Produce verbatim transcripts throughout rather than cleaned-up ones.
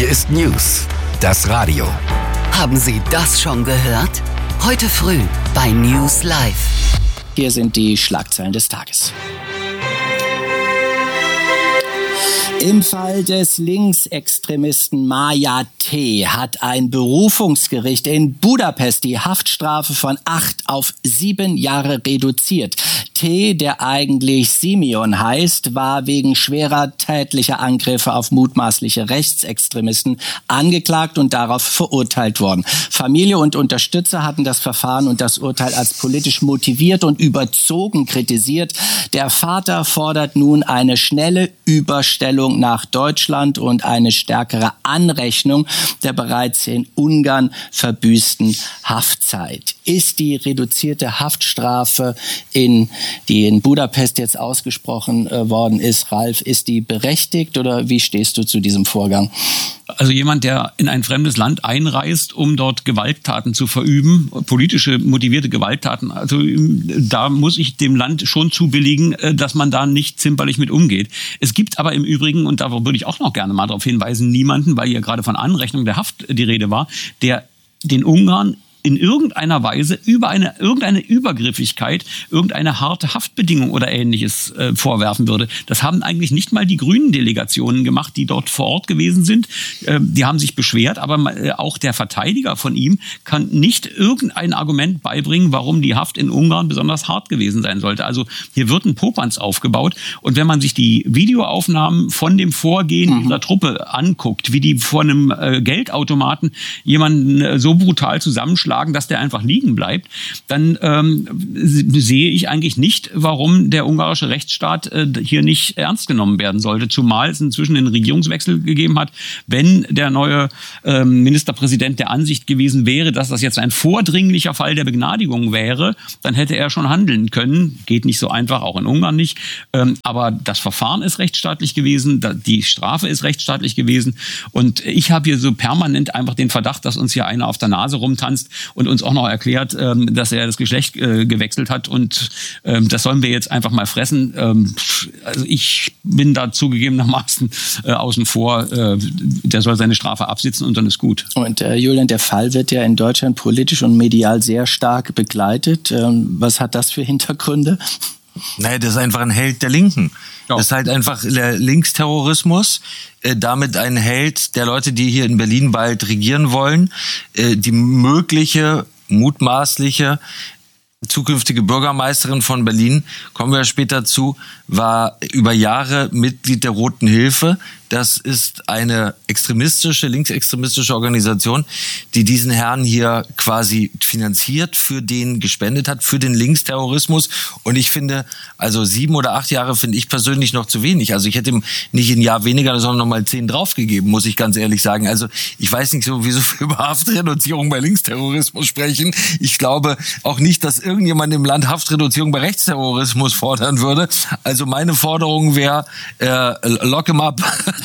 Hier ist News, das Radio. Haben Sie das schon gehört? Heute früh bei News Live. Hier sind die Schlagzeilen des Tages. Im Fall des Linksextremisten Maja T. hat ein Berufungsgericht in Budapest die Haftstrafe von acht auf sieben Jahre reduziert. T., der eigentlich Simeon heißt, war wegen schwerer tätlicher Angriffe auf mutmaßliche Rechtsextremisten angeklagt und darauf verurteilt worden. Familie und Unterstützer hatten das Verfahren und das Urteil als politisch motiviert und überzogen kritisiert. Der Vater fordert nun eine schnelle Überstellung nach Deutschland und eine stärkere Anrechnung der bereits in Ungarn verbüßten Haftzeit. Ist die reduzierte Haftstrafe, in, die in Budapest jetzt ausgesprochen äh, worden ist, Ralf, ist die berechtigt oder wie stehst du zu diesem Vorgang? Also jemand, der in ein fremdes Land einreist, um dort Gewalttaten zu verüben, politische motivierte Gewalttaten, also da muss ich dem Land schon zubilligen, dass man da nicht zimperlich mit umgeht. Es gibt aber im Übrigen, und da würde ich auch noch gerne mal darauf hinweisen, niemanden, weil hier gerade von Anrechnung der Haft die Rede war, der den Ungarn in irgendeiner Weise über eine irgendeine Übergriffigkeit, irgendeine harte Haftbedingung oder Ähnliches äh, vorwerfen würde. Das haben eigentlich nicht mal die grünen Delegationen gemacht, die dort vor Ort gewesen sind. Äh, die haben sich beschwert, aber äh, auch der Verteidiger von ihm kann nicht irgendein Argument beibringen, warum die Haft in Ungarn besonders hart gewesen sein sollte. Also hier wird ein Popanz aufgebaut. Und wenn man sich die Videoaufnahmen von dem Vorgehen mhm. dieser Truppe anguckt, wie die vor einem äh, Geldautomaten jemanden äh, so brutal zusammenschlagen, dass der einfach liegen bleibt, dann ähm, sehe ich eigentlich nicht, warum der ungarische Rechtsstaat äh, hier nicht ernst genommen werden sollte. Zumal es inzwischen einen Regierungswechsel gegeben hat. Wenn der neue ähm, Ministerpräsident der Ansicht gewesen wäre, dass das jetzt ein vordringlicher Fall der Begnadigung wäre, dann hätte er schon handeln können. Geht nicht so einfach, auch in Ungarn nicht. Ähm, aber das Verfahren ist rechtsstaatlich gewesen, die Strafe ist rechtsstaatlich gewesen. Und ich habe hier so permanent einfach den Verdacht, dass uns hier einer auf der Nase rumtanzt und uns auch noch erklärt, ähm, dass er das Geschlecht äh, gewechselt hat und ähm, das sollen wir jetzt einfach mal fressen. Ähm, also ich bin da zugegebenermaßen äh, außen vor. Äh, der soll seine Strafe absitzen und dann ist gut. Und äh, Julian, der Fall wird ja in Deutschland politisch und medial sehr stark begleitet. Ähm, was hat das für Hintergründe? Naja, das ist einfach ein Held der Linken. Ja. Das ist halt einfach der Linksterrorismus, äh, damit ein Held der Leute, die hier in Berlin bald regieren wollen, äh, die mögliche, mutmaßliche zukünftige Bürgermeisterin von Berlin, kommen wir später zu, war über Jahre Mitglied der Roten Hilfe. Das ist eine extremistische, linksextremistische Organisation, die diesen Herrn hier quasi finanziert, für den gespendet hat, für den Linksterrorismus. Und ich finde, also sieben oder acht Jahre finde ich persönlich noch zu wenig. Also ich hätte ihm nicht ein Jahr weniger, sondern nochmal zehn draufgegeben, muss ich ganz ehrlich sagen. Also ich weiß nicht so, wieso wir über Haftreduzierung bei Linksterrorismus sprechen. Ich glaube auch nicht, dass irgendjemand im Land Haftreduzierung bei Rechtsterrorismus fordern würde. Also meine Forderung wäre, äh, lock him up.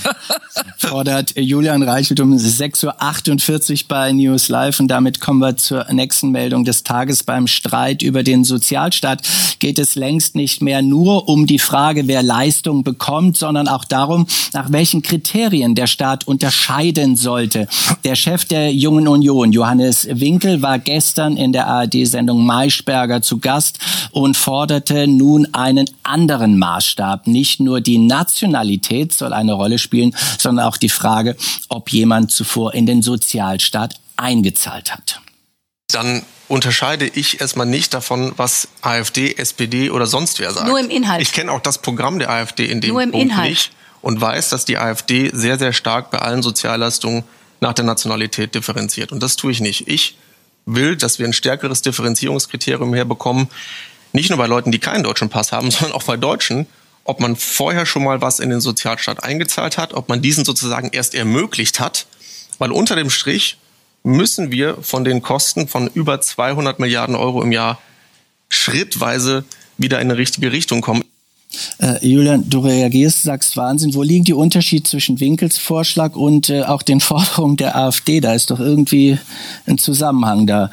Fordert Julian Reichelt um sechs Uhr achtundvierzig bei News Live. Und damit kommen wir zur nächsten Meldung des Tages. Beim Streit über den Sozialstaat geht es längst nicht mehr nur um die Frage, wer Leistung bekommt, sondern auch darum, nach welchen Kriterien der Staat unterscheiden sollte. Der Chef der Jungen Union, Johannes Winkel, war gestern in der A R D-Sendung Maischberger zu Gast und forderte nun einen anderen Maßstab. Nicht nur die Nationalität soll eine Rolle spielen, sondern auch die Frage, ob jemand zuvor in den Sozialstaat eingezahlt hat. Dann unterscheide ich erstmal nicht davon, was AfD, S P D oder sonst wer sagt. Nur im Inhalt. Ich kenne auch das Programm der AfD in dem Nur im Punkt Inhalt. nicht und weiß, dass die AfD sehr, sehr stark bei allen Sozialleistungen nach der Nationalität differenziert. Und das tue ich nicht. Ich will, dass wir ein stärkeres Differenzierungskriterium herbekommen, nicht nur bei Leuten, die keinen deutschen Pass haben, sondern auch bei Deutschen, ob man vorher schon mal was in den Sozialstaat eingezahlt hat, ob man diesen sozusagen erst ermöglicht hat. Weil unter dem Strich müssen wir von den Kosten von über zweihundert Milliarden Euro im Jahr schrittweise wieder in eine richtige Richtung kommen. Äh, Julian, du reagierst, sagst Wahnsinn. Wo liegen die Unterschiede zwischen Winkels Vorschlag und äh, auch den Forderungen der AfD? Da ist doch irgendwie ein Zusammenhang da.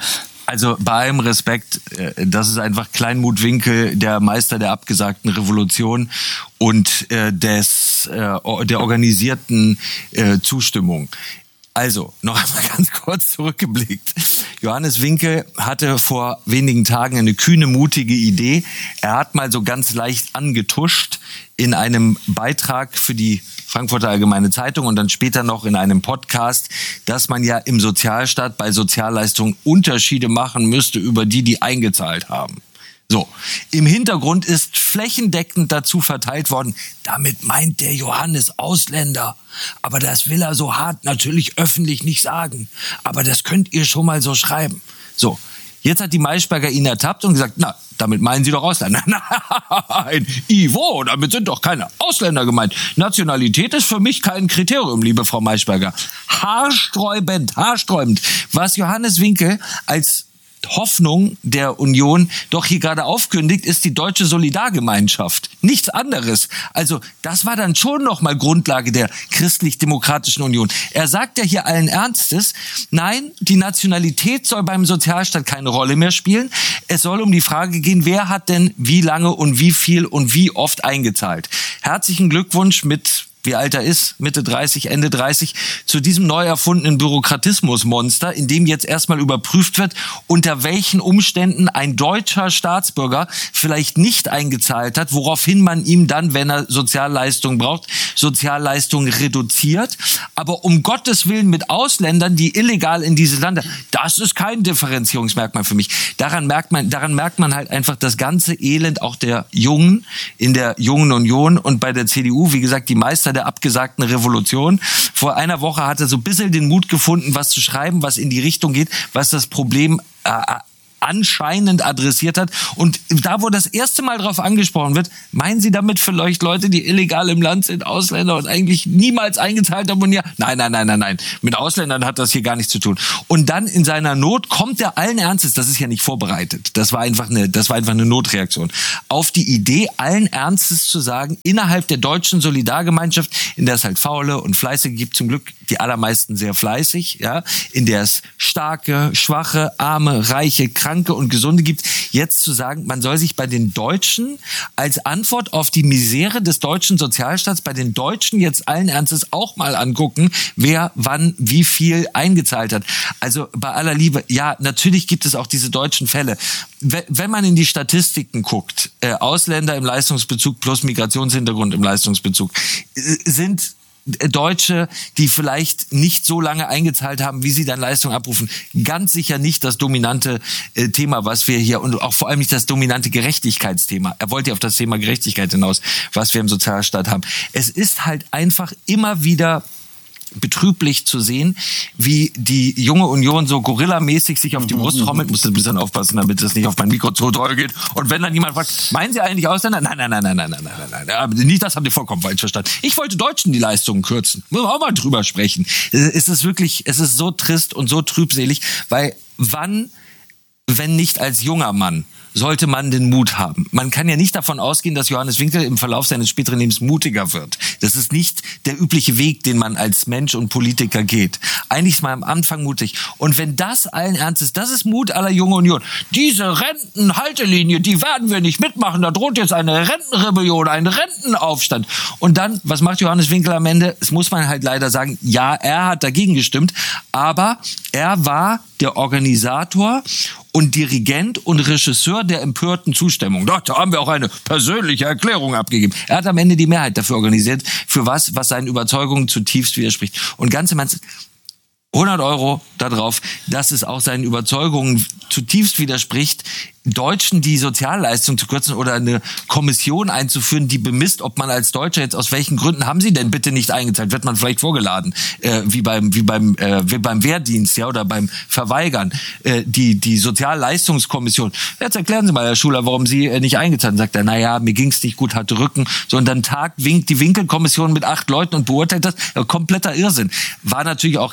Also bei allem Respekt, das ist einfach Kleinmut Winkel, der Meister der abgesagten Revolution und äh, des äh, der organisierten äh, Zustimmung. Also, noch einmal ganz kurz zurückgeblickt. Johannes Winkel hatte vor wenigen Tagen eine kühne, mutige Idee. Er hat mal so ganz leicht angetuscht in einem Beitrag für die Frankfurter Allgemeine Zeitung und dann später noch in einem Podcast, dass man ja im Sozialstaat bei Sozialleistungen Unterschiede machen müsste über die, die eingezahlt haben. So, im Hintergrund ist flächendeckend dazu verteilt worden, damit meint der Johannes Ausländer. Aber das will er so hart natürlich öffentlich nicht sagen. Aber das könnt ihr schon mal so schreiben. So, jetzt hat die Maischberger ihn ertappt und gesagt, na, damit meinen Sie doch Ausländer. Nein, Ivo, damit sind doch keine Ausländer gemeint. Nationalität ist für mich kein Kriterium, liebe Frau Maischberger. Haarsträubend, haarsträubend, was Johannes Winkel als Hoffnung der Union doch hier gerade aufkündigt, ist die deutsche Solidargemeinschaft. Nichts anderes. Also das war dann schon noch mal Grundlage der christlich-demokratischen Union. Er sagt ja hier allen Ernstes, nein, die Nationalität soll beim Sozialstaat keine Rolle mehr spielen. Es soll um die Frage gehen, wer hat denn wie lange und wie viel und wie oft eingezahlt. Herzlichen Glückwunsch mit, wie alt er ist, Mitte dreißig, Ende dreißig, zu diesem neu erfundenen Bürokratismusmonster, in dem jetzt erstmal überprüft wird, unter welchen Umständen ein deutscher Staatsbürger vielleicht nicht eingezahlt hat, woraufhin man ihm dann, wenn er Sozialleistungen braucht, Sozialleistungen reduziert. Aber um Gottes Willen mit Ausländern, die illegal in dieses Land, das ist kein Differenzierungsmerkmal für mich. Daran merkt man, daran merkt man halt einfach das ganze Elend auch der Jungen in der Jungen Union und bei der C D U, wie gesagt, die Meister der abgesagten Revolution. Vor einer Woche hat er so ein bisschen den Mut gefunden, was zu schreiben, was in die Richtung geht, was das Problem äh, anscheinend adressiert hat. Und da, wo das erste Mal drauf angesprochen wird, meinen Sie damit vielleicht Leute, die illegal im Land sind, Ausländer und eigentlich niemals eingezahlt haben und ja, nein, nein, nein, nein, nein. Mit Ausländern hat das hier gar nichts zu tun. Und dann in seiner Not kommt er allen Ernstes, das ist ja nicht vorbereitet, das war einfach eine, das war einfach eine Notreaktion, auf die Idee, allen Ernstes zu sagen, innerhalb der deutschen Solidargemeinschaft, in der es halt Faule und Fleißige gibt, zum Glück die allermeisten sehr fleißig, ja, in der es starke, schwache, arme, reiche, kranke und Gesunde gibt, jetzt zu sagen, man soll sich bei den Deutschen als Antwort auf die Misere des deutschen Sozialstaats bei den Deutschen jetzt allen Ernstes auch mal angucken, wer wann wie viel eingezahlt hat. Also bei aller Liebe, ja, natürlich gibt es auch diese deutschen Fälle. Wenn man in die Statistiken guckt, äh, Ausländer im Leistungsbezug plus Migrationshintergrund im Leistungsbezug, äh, sind Deutsche, die vielleicht nicht so lange eingezahlt haben, wie sie dann Leistung abrufen, ganz sicher nicht das dominante äh, Thema, was wir hier, und auch vor allem nicht das dominante Gerechtigkeitsthema. Er wollte ja auf das Thema Gerechtigkeit hinaus, was wir im Sozialstaat haben. Es ist halt einfach immer wieder betrüblich zu sehen, wie die junge Union so gorillamäßig sich auf die Brust trommelt. Muss ein bisschen aufpassen, damit es nicht auf mein Mikro zu doll geht. Und wenn dann jemand fragt, meinen Sie eigentlich Ausländer? Nein, nein, nein, nein, nein, nein, nein, nein, nein. Nicht, das habt ihr vollkommen falsch verstanden. Ich wollte Deutschen die Leistungen kürzen. Müssen wir auch mal drüber sprechen. Es ist wirklich, es ist so trist und so trübselig, weil wann, wenn nicht als junger Mann, sollte man den Mut haben. Man kann ja nicht davon ausgehen, dass Johannes Winkel im Verlauf seines späteren Lebens mutiger wird. Das ist nicht der übliche Weg, den man als Mensch und Politiker geht. Eigentlich ist man am Anfang mutig. Und wenn das allen Ernstes, das ist Mut aller Jungen Union. Diese Rentenhaltelinie, die werden wir nicht mitmachen. Da droht jetzt eine Rentenrebellion, ein Rentenaufstand. Und dann, was macht Johannes Winkel am Ende? Das muss man halt leider sagen. Ja, er hat dagegen gestimmt. Aber er war der Organisator und Dirigent und Regisseur der empörten Zustimmung. Da haben wir auch eine persönliche Erklärung abgegeben. Er hat am Ende die Mehrheit dafür organisiert, für was, was seinen Überzeugungen zutiefst widerspricht. Und ganz im Ernst, hundert Euro darauf, dass es auch seinen Überzeugungen zutiefst widerspricht, Deutschen die Sozialleistung zu kürzen oder eine Kommission einzuführen, die bemisst, ob man als Deutscher jetzt aus welchen Gründen haben sie denn bitte nicht eingezahlt, wird man vielleicht vorgeladen, äh, wie beim wie beim äh, wie beim Wehrdienst, ja, oder beim Verweigern, äh, die die Sozialleistungskommission. Jetzt erklären Sie mal, Herr Schuler, warum Sie äh, nicht eingezahlt haben. Sagt er, naja, mir ging's nicht gut, hatte Rücken, so, und dann tagt winkt die Winkelkommission mit acht Leuten und beurteilt das. Ja, kompletter Irrsinn. War natürlich auch nicht so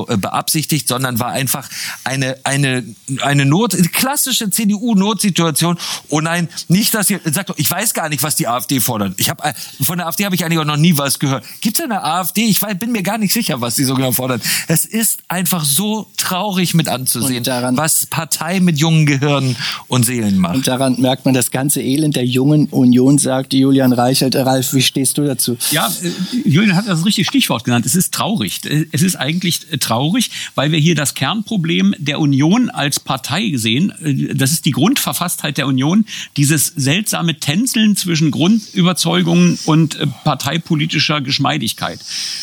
beabsichtigt, sondern war einfach eine eine eine Not, klassische C D U-Notsituation. Oh nein, nicht, dass ihr sagt, ich weiß gar nicht, was die AfD fordert. Ich habe von der AfD habe ich eigentlich auch noch nie was gehört. Gibt es eine AfD? Ich weiß, bin mir gar nicht sicher, was die so genau fordert. Es ist einfach so traurig mit anzusehen, daran, was Partei mit jungen Gehirnen und Seelen macht. Und daran merkt man das ganze Elend der jungen Union, sagt Julian Reichelt. Ralf, wie stehst du dazu? Ja, äh, Julian hat das richtige Stichwort genannt. Es ist traurig. Es ist eigentlich traurig, weil wir hier das Kernproblem der Union als Partei sehen. Das ist die Grundverfasstheit der Union, dieses seltsame Tänzeln zwischen Grundüberzeugungen und äh, parteipolitischer Geschmeidigkeit.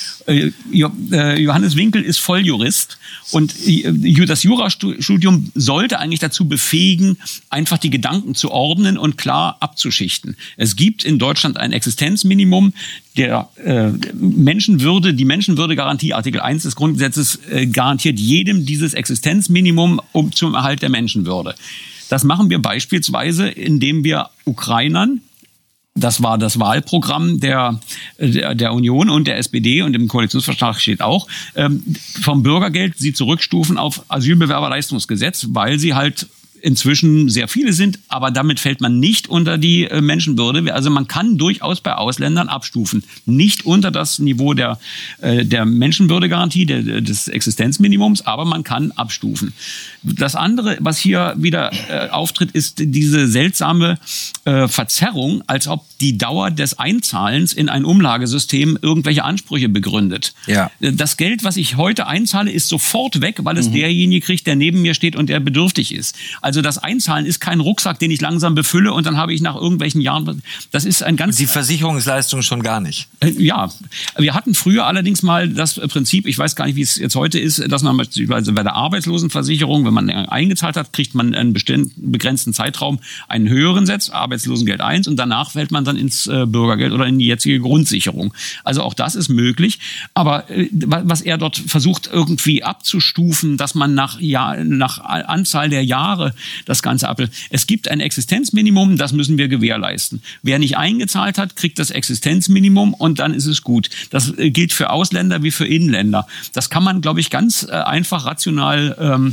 Johannes Winkel ist Volljurist und das Jurastudium sollte eigentlich dazu befähigen, einfach die Gedanken zu ordnen und klar abzuschichten. Es gibt in Deutschland ein Existenzminimum der äh, Menschenwürde, die Menschenwürdegarantie, Artikel eins des Grundgesetzes, äh, garantiert jedem dieses Existenzminimum um, zum Erhalt der Menschenwürde. Das machen wir beispielsweise, indem wir Ukrainern, das war das Wahlprogramm der, der, der Union und der S P D und im Koalitionsvertrag steht auch, ähm, vom Bürgergeld sie zurückstufen auf Asylbewerberleistungsgesetz, weil sie halt inzwischen sehr viele sind, aber damit fällt man nicht unter die äh, Menschenwürde. Also man kann durchaus bei Ausländern abstufen. Nicht unter das Niveau der, äh, der Menschenwürdegarantie, der, des Existenzminimums, aber man kann abstufen. Das andere, was hier wieder äh, auftritt, ist diese seltsame äh, Verzerrung, als ob die Dauer des Einzahlens in ein Umlagesystem irgendwelche Ansprüche begründet. Ja. Das Geld, was ich heute einzahle, ist sofort weg, weil es mhm. derjenige kriegt, der neben mir steht und der bedürftig ist. Also das Einzahlen ist kein Rucksack, den ich langsam befülle und dann habe ich nach irgendwelchen Jahren, das ist ein ganz... Die Versicherungsleistung schon gar nicht. Äh, ja, wir hatten früher allerdings mal das Prinzip, ich weiß gar nicht, wie es jetzt heute ist, dass man beispielsweise bei der Arbeitslosenversicherung, wenn man eingezahlt hat, kriegt man einen bestimmten begrenzten Zeitraum einen höheren Satz, Arbeitslosengeld eins, und danach fällt man dann ins äh, Bürgergeld oder in die jetzige Grundsicherung. Also auch das ist möglich. Aber äh, was er dort versucht irgendwie abzustufen, dass man nach, Jahr, nach Anzahl der Jahre das Ganze ab. Es gibt ein Existenzminimum, das müssen wir gewährleisten. Wer nicht eingezahlt hat, kriegt das Existenzminimum und dann ist es gut. Das äh, gilt für Ausländer wie für Inländer. Das kann man, glaube ich, ganz äh, einfach rational ähm,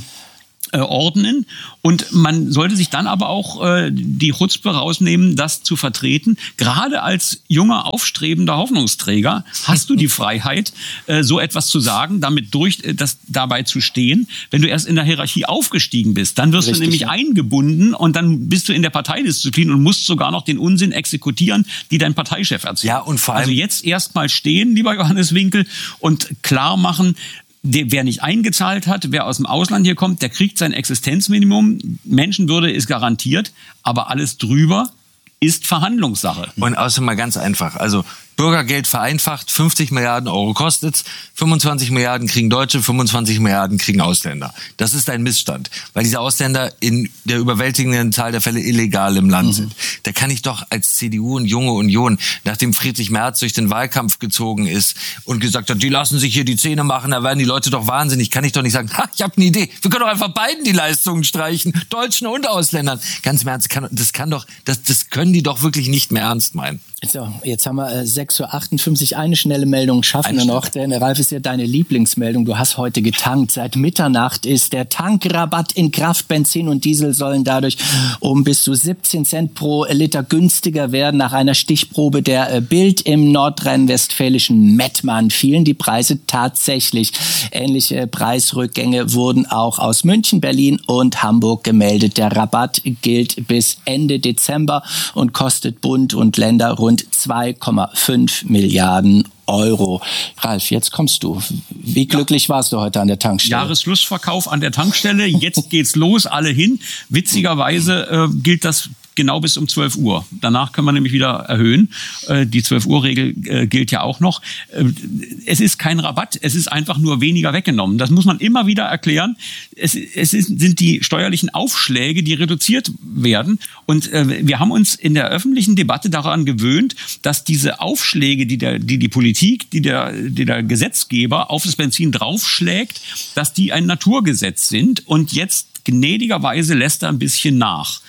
ordnen, und man sollte sich dann aber auch äh, die Chutzpe rausnehmen, das zu vertreten. Gerade als junger, aufstrebender Hoffnungsträger hast du die Freiheit, äh, so etwas zu sagen, damit durch äh, das dabei zu stehen. Wenn du erst in der Hierarchie aufgestiegen bist, dann wirst Richtig, du nämlich ja. eingebunden und dann bist du in der Parteidisziplin und musst sogar noch den Unsinn exekutieren, die dein Parteichef erzählt. Ja, und vor allem also jetzt erst mal stehen, lieber Johannes Winkel, und klar machen, Der, wer nicht eingezahlt hat, wer aus dem Ausland hier kommt, der kriegt sein Existenzminimum. Menschenwürde ist garantiert, aber alles drüber ist Verhandlungssache. Und außerdem mal ganz einfach. Also Bürgergeld vereinfacht, fünfzig Milliarden Euro kostet's, fünfundzwanzig Milliarden kriegen Deutsche, fünfundzwanzig Milliarden kriegen Ausländer. Das ist ein Missstand, weil diese Ausländer in der überwältigenden Zahl der Fälle illegal im Land mhm. sind. Da kann ich doch als C D U und Junge Union, nachdem Friedrich Merz durch den Wahlkampf gezogen ist und gesagt hat, die lassen sich hier die Zähne machen, da werden die Leute doch wahnsinnig, kann ich doch nicht sagen, ha, ich habe eine Idee, wir können doch einfach beiden die Leistungen streichen, Deutschen und Ausländern. Ganz im Ernst, das kann doch, das, das können die doch wirklich nicht mehr ernst meinen. So, jetzt haben wir äh, sechs Uhr achtundfünfzig, eine schnelle Meldung schaffen wir noch, denn Ralf, ist ja deine Lieblingsmeldung, du hast heute getankt. Seit Mitternacht ist der Tankrabatt in Kraft, Benzin und Diesel sollen dadurch um bis zu siebzehn Cent pro Liter günstiger werden. Nach einer Stichprobe der äh, Bild im nordrhein-westfälischen Mettmann fielen die Preise tatsächlich. Ähnliche Preisrückgänge wurden auch aus München, Berlin und Hamburg gemeldet. Der Rabatt gilt bis Ende Dezember und kostet Bund und Länder rund zwei Komma fünf Milliarden Euro. Ralf, jetzt kommst du. Wie glücklich warst du heute an der Tankstelle? Jahresschlussverkauf an der Tankstelle. Jetzt geht's los, alle hin. Witzigerweise äh, gilt das genau bis um zwölf Uhr. Danach können wir nämlich wieder erhöhen. Äh, die zwölf Uhr Regel äh, gilt ja auch noch. Äh, es ist kein Rabatt, es ist einfach nur weniger weggenommen. Das muss man immer wieder erklären. Es, es ist, sind die steuerlichen Aufschläge, die reduziert werden. Und äh, wir haben uns in der öffentlichen Debatte daran gewöhnt, dass diese Aufschläge, die der, die, die Politik, die der, die der Gesetzgeber auf das Benzin draufschlägt, dass die ein Naturgesetz sind. Und jetzt gnädigerweise lässt er ein bisschen nach.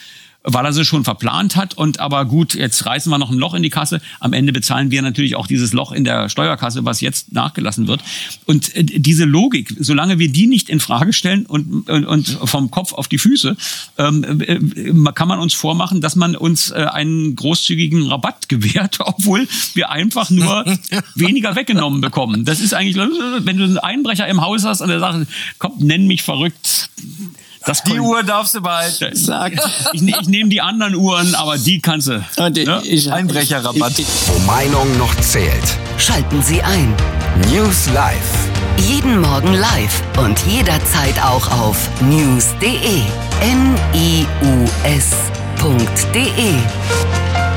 weil er sie schon verplant hat. Und aber gut, jetzt reißen wir noch ein Loch in die Kasse. Am Ende bezahlen wir natürlich auch dieses Loch in der Steuerkasse, was jetzt nachgelassen wird. Und äh, diese Logik, solange wir die nicht in Frage stellen und, und, und vom Kopf auf die Füße, ähm, äh, kann man uns vormachen, dass man uns äh, einen großzügigen Rabatt gewährt, obwohl wir einfach nur weniger weggenommen bekommen. Das ist eigentlich, wenn du einen Einbrecher im Haus hast und der sagt, komm, nenn mich verrückt. Das die Uhr darfst du behalten. Ich, ich nehme die anderen Uhren, aber die kannst du. Und ich, ja? ich, Einbrecherrabatt. Wo Meinung noch zählt. Schalten Sie ein. News Live. Jeden Morgen live und jederzeit auch auf news punkt de. N I U S punkt de.